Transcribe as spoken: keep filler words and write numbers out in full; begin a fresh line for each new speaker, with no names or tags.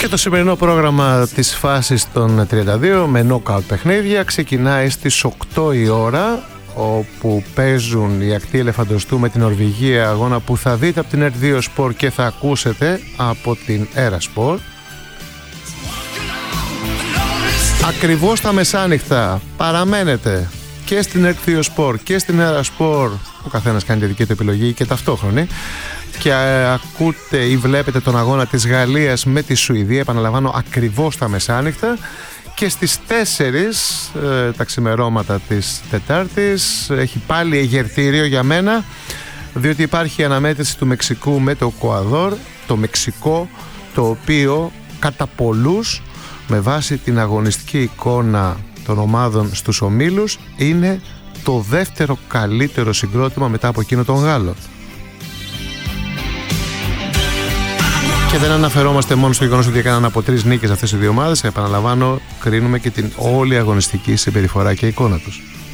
Και το σημερινό πρόγραμμα της φάσης των τριάντα δύο με νόκαουτ παιχνίδια ξεκινάει στις οκτώ η ώρα, όπου παίζουν οι ακτοί ελεφαντοστού με την Νορβηγία, αγώνα που θα δείτε από την ερτ δύο Sport και θα ακούσετε από την Έρα Sport. Ακριβώς τα μεσάνυχτα παραμένετε και στην ερτ δύο Sport και στην Έρα Sport, ο καθένας κάνει τη δική του επιλογή και ταυτόχρονη, και ακούτε ή βλέπετε τον αγώνα της Γαλλίας με τη Σουηδία, επαναλαμβάνω, ακριβώς τα μεσάνυχτα. Και στις τέσσερις ε, τα ξημερώματα της Τετάρτης έχει πάλι εγερτήριο για μένα, διότι υπάρχει αναμέτρηση του Μεξικού με το Εκουαδόρ, το Μεξικό το οποίο κατά πολλούς, με βάση την αγωνιστική εικόνα των ομάδων στους ομίλους, είναι το δεύτερο καλύτερο συγκρότημα μετά από εκείνο των Γάλλων. Και δεν αναφερόμαστε μόνο στο γεγονός ότι έκαναν από τρεις νίκες αυτές οι δύο ομάδες. Επαναλαμβάνω, κρίνουμε και την όλη αγωνιστική συμπεριφορά και εικόνα τους.